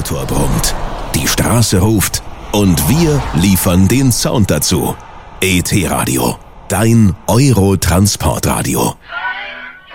Motor brummt, die Straße ruft und wir liefern den Sound dazu. ET Radio, dein Euro-Transportradio.